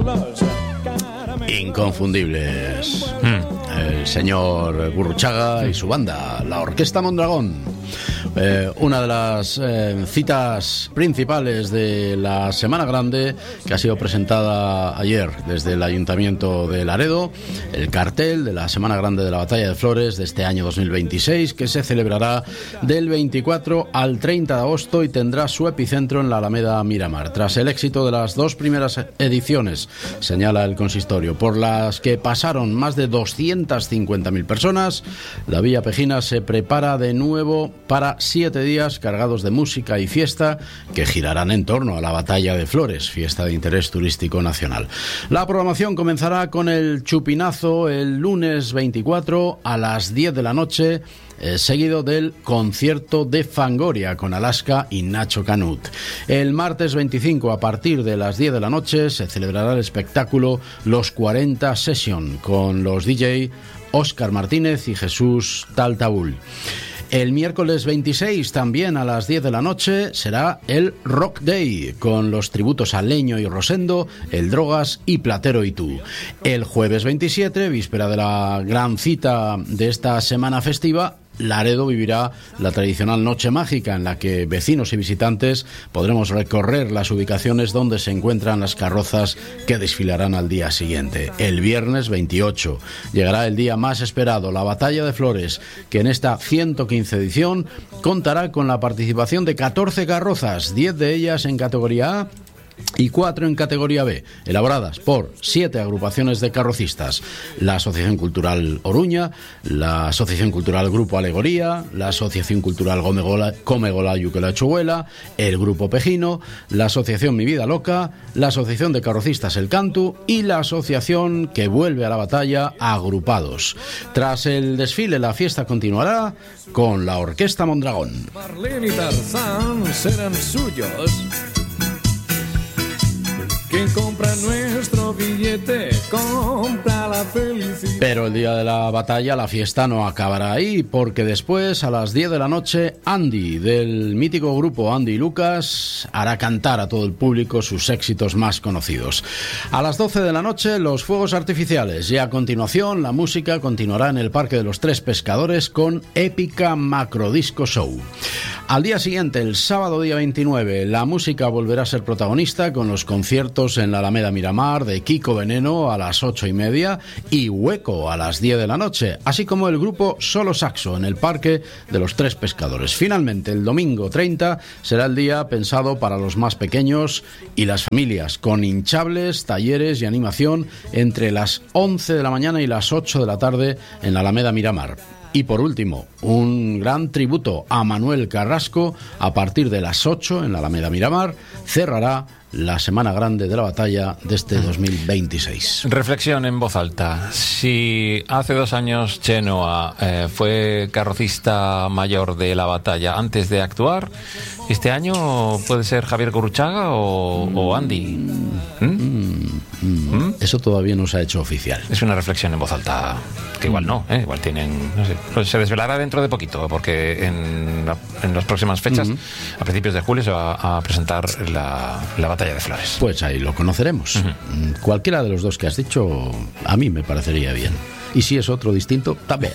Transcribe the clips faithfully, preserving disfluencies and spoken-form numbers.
Inconfundibles. Mm. El señor Gurruchaga y su banda, la Orquesta Mondragón. Eh, una de las eh, citas principales de la Semana Grande, que ha sido presentada ayer desde el Ayuntamiento de Laredo, el cartel de la Semana Grande de la Batalla de Flores de este año dos mil veintiséis, que se celebrará del veinticuatro al treinta de agosto y tendrá su epicentro en la Alameda Miramar. Tras el éxito de las dos primeras ediciones, señala el consistorio, por las que pasaron más de doscientas cincuenta mil personas, la Villa Pejina se prepara de nuevo para siete días cargados de música y fiesta que girarán en torno a la Batalla de Flores, fiesta de interés turístico nacional. La programación comenzará con el chupinazo el lunes veinticuatro a las diez de la noche, eh, seguido del concierto de Fangoria con Alaska y Nacho Canut. El martes veinticinco a partir de las diez de la noche se celebrará el espectáculo Los cuarenta Session con los D J Óscar Martínez y Jesús Taltaúl. El miércoles veintiséis, también a las diez de la noche, será el Rock Day, con los tributos a Leño y Rosendo, El Drogas y Platero y Tú. El jueves veintisiete, víspera de la gran cita de esta semana festiva, Laredo vivirá la tradicional Noche Mágica, en la que vecinos y visitantes podremos recorrer las ubicaciones donde se encuentran las carrozas que desfilarán al día siguiente. El viernes veintiocho llegará el día más esperado, la Batalla de Flores, que en esta ciento quince edición contará con la participación de catorce carrozas, diez de ellas en categoría A y cuatro en categoría B, elaboradas por siete agrupaciones de carrocistas: la Asociación Cultural Oruña, la Asociación Cultural Grupo Alegoría, la Asociación Cultural Gomegola, Comegola Yuquelachuela, el Grupo Pejino, la Asociación Mi Vida Loca, la Asociación de Carrocistas El Cantu y la Asociación que vuelve a la batalla, Agrupados. Tras el desfile, la fiesta continuará con la Orquesta Mondragón. Marlene y Tarzán serán suyos. Quien compra nuestro billete, compra la felicidad. Pero el día de la batalla la fiesta no acabará ahí, porque después, a las diez de la noche, Andy, del mítico grupo Andy y Lucas, hará cantar a todo el público sus éxitos más conocidos. A las doce de la noche, los fuegos artificiales, y a continuación la música continuará en el Parque de los Tres Pescadores con épica macrodisco show. Al día siguiente, el sábado día veintinueve, la música volverá a ser protagonista con los conciertos en la Alameda Miramar de Kiko Veneno a las ocho y media y Hueco a las diez de la noche, así como el grupo Solo Saxo en el Parque de los Tres Pescadores. Finalmente, el domingo treinta será el día pensado para los más pequeños y las familias, con hinchables, talleres y animación entre las once de la mañana y las ocho de la tarde en la Alameda Miramar. Y por último, un gran tributo a Manuel Carrasco a partir de las ocho en la Alameda Miramar cerrará la Semana Grande de la Batalla de este dos mil veintiséis. Reflexión en voz alta. Si hace dos años Chenoa eh, fue carrocista mayor de la batalla antes de actuar, ¿este año puede ser Javier Gurruchaga o, mm. o Andy? ¿Mm? Mm, mm. ¿Mm? Eso todavía no se ha hecho oficial. Es una reflexión en voz alta, que igual no, ¿eh? Igual tienen, no sé, pues se desvelará dentro de poquito, porque en, en las próximas fechas, mm. a principios de julio, se va a presentar la, la batalla de Flores. Pues ahí lo conoceremos. Uh-huh. Cualquiera de los dos que has dicho a mí me parecería bien. Y si es otro distinto, también.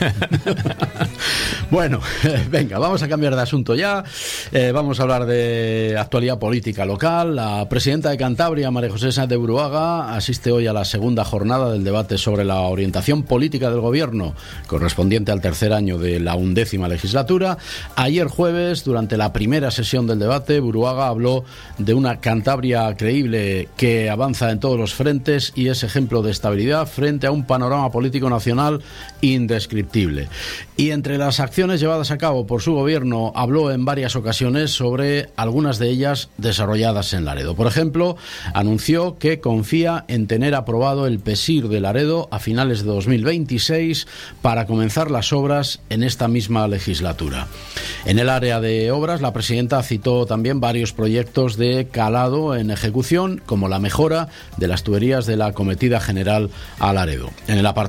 Bueno, eh, venga, vamos a cambiar de asunto ya. Eh, vamos a hablar de actualidad política local. La presidenta de Cantabria, María José Sáenz de Buruaga, asiste hoy a la segunda jornada del debate sobre la orientación política del gobierno, correspondiente al tercer año de la undécima legislatura. Ayer jueves, durante la primera sesión del debate, Buruaga habló de una Cantabria creíble que avanza en todos los frentes y es ejemplo de estabilidad frente a un panorama político nacional indescriptible. Y entre las acciones llevadas a cabo por su gobierno, habló en varias ocasiones sobre algunas de ellas desarrolladas en Laredo. Por ejemplo, anunció que confía en tener aprobado el PESIR de Laredo a finales de dos mil veintiséis para comenzar las obras en esta misma legislatura. En el área de obras, la presidenta citó también varios proyectos de calado en ejecución, como la mejora de las tuberías de la Cometida General a Laredo. En el apartado de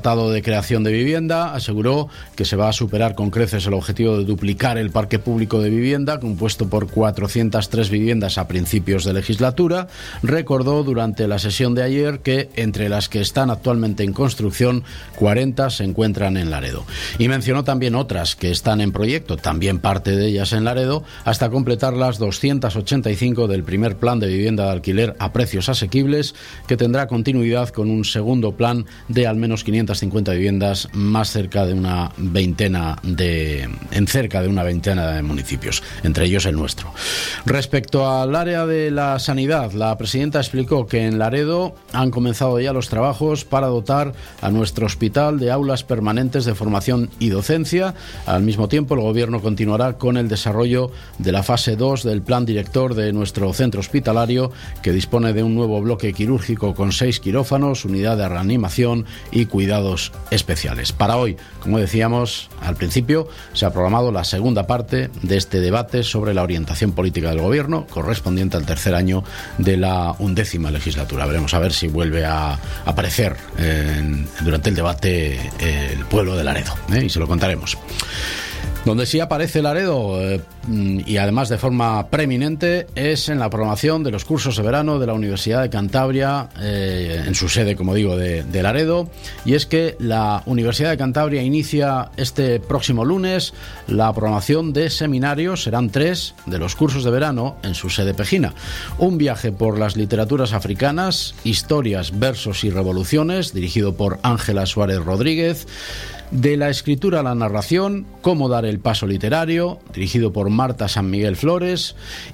creación de vivienda. Aseguró que se va a superar con creces el objetivo de duplicar el parque público de vivienda, compuesto por cuatrocientas tres viviendas a principios de legislatura. Recordó durante la sesión de ayer que entre las que están actualmente en construcción, cuarenta se encuentran en Laredo. Y mencionó también otras que están en proyecto, también parte de ellas en Laredo, hasta completar las doscientas ochenta y cinco del primer plan de vivienda de alquiler a precios asequibles, que tendrá continuidad con un segundo plan de al menos quinientas cincuenta viviendas más cerca de una veintena de en cerca de una veintena de municipios, entre ellos el nuestro. Respecto al área de la sanidad, la presidenta explicó que en Laredo han comenzado ya los trabajos para dotar a nuestro hospital de aulas permanentes de formación y docencia. Al mismo tiempo, el Gobierno continuará con el desarrollo de la fase dos del plan director de nuestro centro hospitalario, que dispone de un nuevo bloque quirúrgico con seis quirófanos, unidad de reanimación y cuidados especiales. Para hoy, como decíamos al principio, se ha programado la segunda parte de este debate sobre la orientación política del Gobierno, correspondiente al tercer año de la undécima legislatura. Veremos a ver si vuelve a aparecer eh, durante el debate eh, el pueblo de Laredo, ¿eh? Y se lo contaremos. Donde sí aparece Laredo, eh, y además de forma preeminente, es en la programación de los cursos de verano de la Universidad de Cantabria, eh, en su sede, como digo, de, de Laredo. Y es que la Universidad de Cantabria inicia este próximo lunes la programación de seminarios, serán tres, de los cursos de verano en su sede pejina. Un viaje por las literaturas africanas, historias, versos y revoluciones, dirigido por Ángela Suárez Rodríguez. De la escritura a la narración, cómo dar el paso literario, dirigido por Marta San Miguel Flores.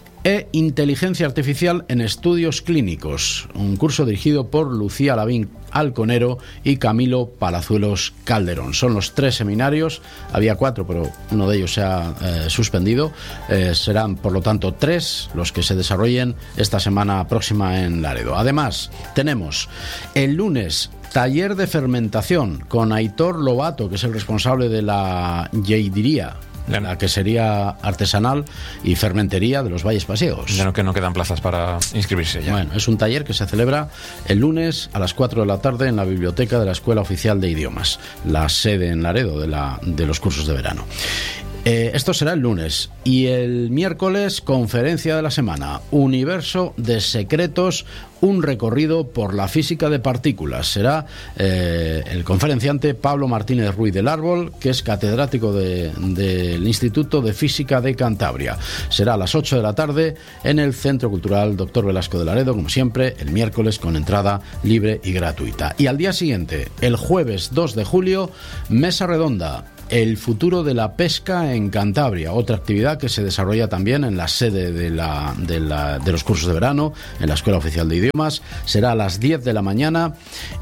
E Inteligencia Artificial en Estudios Clínicos, un curso dirigido por Lucía Lavín Alconero y Camilo Palazuelos Calderón. Son los tres seminarios, había cuatro, pero uno de ellos se ha eh, suspendido. Eh, serán, por lo tanto, tres los que se desarrollen esta semana próxima en Laredo. Además, tenemos el lunes taller de fermentación con Aitor Lobato, que es el responsable de la Lleidería, la que sería artesanal y fermentería de los Valles Pasiegos. Ya no, que no quedan plazas para inscribirse ya. Bueno, es un taller que se celebra el lunes a las cuatro de la tarde en la biblioteca de la Escuela Oficial de Idiomas, la sede en Laredo de, la, de los cursos de verano. Eh, esto será el lunes. Y el miércoles, conferencia de la semana, Universo de Secretos, un recorrido por la física de partículas. Será eh, el conferenciante Pablo Martínez Ruiz del Árbol, que es catedrático de, del Instituto de Física de Cantabria. Será a las ocho de la tarde en el Centro Cultural Doctor Velasco de Laredo, como siempre, el miércoles, con entrada libre y gratuita. Y al día siguiente, el jueves dos de julio, mesa redonda, el futuro de la pesca en Cantabria, otra actividad que se desarrolla también en la sede de, la, de, la, de los cursos de verano, en la Escuela Oficial de Idiomas. Será a las diez de la mañana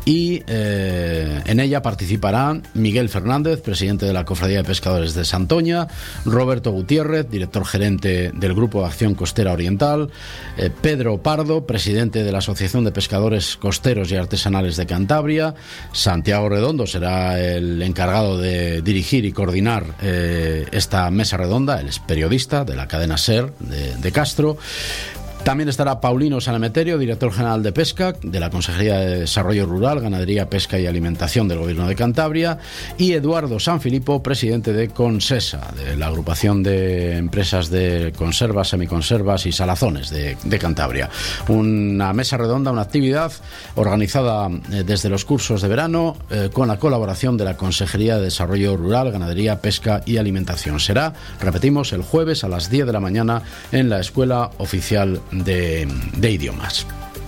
y eh, en ella participarán Miguel Fernández, presidente de la Cofradía de Pescadores de Santoña, Roberto Gutiérrez, director gerente del Grupo de Acción Costera Oriental, eh, Pedro Pardo, presidente de la Asociación de Pescadores Costeros y Artesanales de Cantabria, Santiago Redondo será el encargado de dirigir y coordinar eh, esta mesa redonda. Él es periodista de la cadena SER de, de Castro. También estará Paulino Sanemeterio, director general de Pesca de la Consejería de Desarrollo Rural, Ganadería, Pesca y Alimentación del Gobierno de Cantabria, y Eduardo Sanfilippo, presidente de Consesa, de la agrupación de empresas de conservas, semiconservas y salazones de, de Cantabria. Una mesa redonda, una actividad organizada eh, desde los cursos de verano eh, con la colaboración de la Consejería de Desarrollo Rural, Ganadería, Pesca y Alimentación. Será, repetimos, el jueves a las diez de la mañana en la Escuela Oficial De, de Idiomas.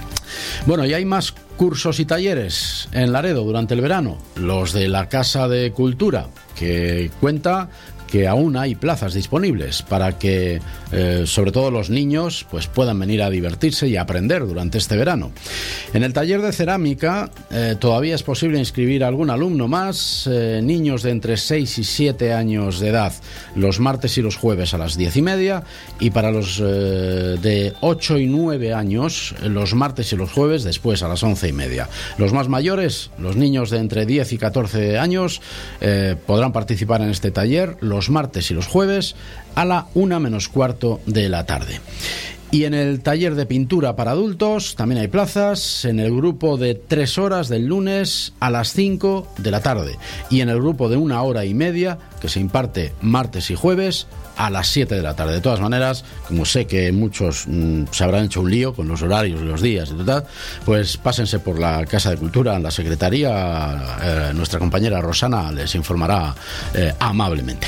Bueno, y hay más cursos y talleres en Laredo durante el verano. Los de la Casa de Cultura, que cuenta que aún hay plazas disponibles para que, eh, sobre todo los niños, pues puedan venir a divertirse y a aprender durante este verano. En el taller de cerámica eh, todavía es posible inscribir a algún alumno más, eh, niños de entre seis y siete años de edad, los martes y los jueves a las diez y media, y para los eh, de ocho y nueve años, los martes y los jueves después a las once y media. Los más mayores, los niños de entre diez y catorce años, eh, podrán participar en este taller los martes y los jueves a la una menos cuarto de la tarde. Y en el taller de pintura para adultos también hay plazas, en el grupo de tres horas del lunes a las cinco de la tarde y en el grupo de una hora y media que se imparte martes y jueves a las siete de la tarde. De todas maneras, como sé que muchos mmm, se habrán hecho un lío con los horarios y los días y tal, pues pásense por la Casa de Cultura, en la Secretaría, eh, nuestra compañera Rosana les informará eh, amablemente.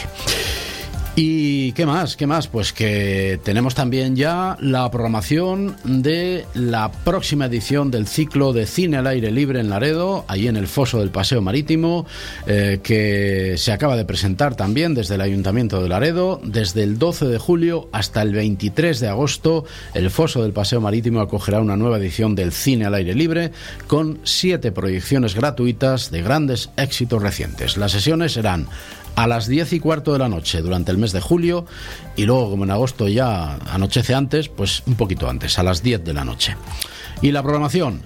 ¿Y qué más? ¿Qué más? Pues que tenemos también ya la programación de la próxima edición del ciclo de cine al aire libre en Laredo, ahí en el foso del Paseo Marítimo, eh, que se acaba de presentar también desde el Ayuntamiento de Laredo. Desde el doce de julio hasta el veintitrés de agosto, el foso del Paseo Marítimo acogerá una nueva edición del cine al aire libre con siete proyecciones gratuitas de grandes éxitos recientes. Las sesiones serán a las diez y cuarto de la noche durante el mes de julio y luego, como en agosto ya anochece antes, pues un poquito antes, a las diez de la noche. Y la programación,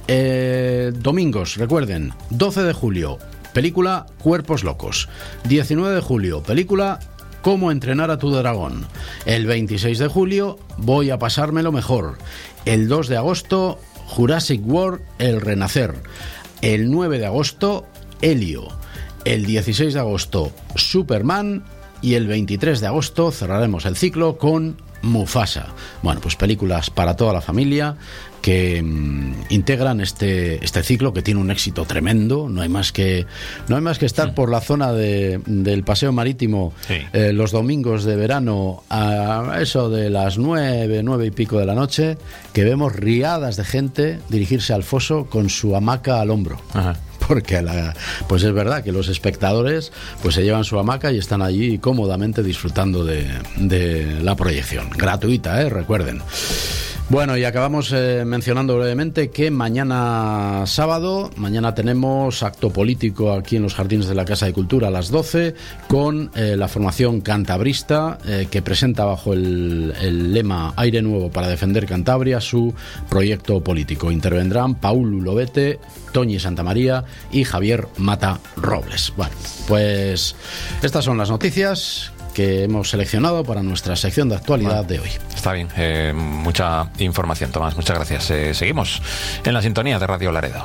eh, domingos, recuerden, doce de julio, película Cuerpos Locos. diecinueve de julio, película Cómo entrenar a tu dragón. El veintiséis de julio, Voy a pasármelo mejor. El dos de agosto, Jurassic World, El Renacer. El nueve de agosto, Helio. El dieciséis de agosto, Superman, y el veintitrés de agosto cerraremos el ciclo con Mufasa. Bueno, pues películas para toda la familia que mmm, integran este, este ciclo que tiene un éxito tremendo. No hay más que, no hay más que estar sí. por la zona de, del Paseo Marítimo sí. eh, los domingos de verano a eso de las nueve, nueve y pico de la noche, que vemos riadas de gente dirigirse al foso con su hamaca al hombro. Ajá. Porque la, pues es verdad que los espectadores pues se llevan su hamaca y están allí cómodamente disfrutando de, de la proyección. Gratuita, ¿eh? Recuerden. Bueno, y acabamos eh, mencionando brevemente que mañana sábado, mañana tenemos acto político aquí en los Jardines de la Casa de Cultura a las doce con eh, la formación cantabrista eh, que presenta bajo el, el lema Aire Nuevo para defender Cantabria su proyecto político. Intervendrán Paul Lobete, Toñi Santamaría y Javier Mata Robles. Bueno, pues estas son las noticias que hemos seleccionado para nuestra sección de actualidad bueno, de hoy. Está bien, eh, mucha información, Tomás, muchas gracias. Eh, seguimos en la sintonía de Radio Laredo.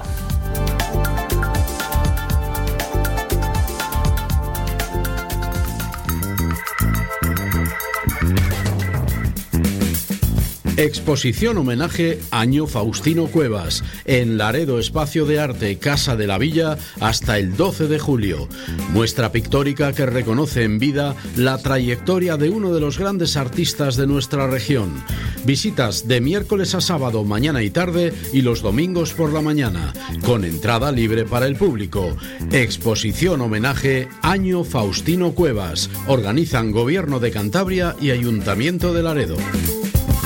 Exposición homenaje Año Faustino Cuevas en Laredo Espacio de Arte Casa de la Villa hasta el doce de julio. Muestra pictórica que reconoce en vida la trayectoria de uno de los grandes artistas de nuestra región. Visitas de miércoles a sábado mañana y tarde y los domingos por la mañana, con entrada libre para el público. Exposición homenaje Año Faustino Cuevas. Organizan Gobierno de Cantabria y Ayuntamiento de Laredo.